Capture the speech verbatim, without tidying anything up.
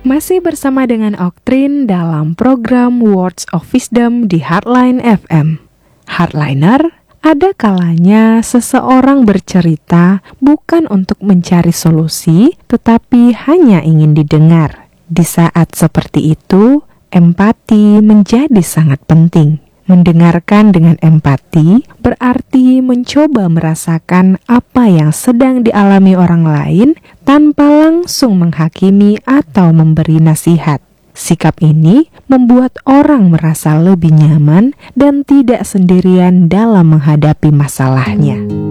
Masih bersama dengan Oktrin dalam program Words of Wisdom di Heartline F M. Heartliner, ada kalanya seseorang bercerita bukan untuk mencari solusi, tetapi hanya ingin didengar. Di saat seperti itu, empati menjadi sangat penting. Mendengarkan dengan empati berarti mencoba merasakan apa yang sedang dialami orang lain tanpa langsung menghakimi atau memberi nasihat. Sikap ini membuat orang merasa lebih nyaman dan tidak sendirian dalam menghadapi masalahnya.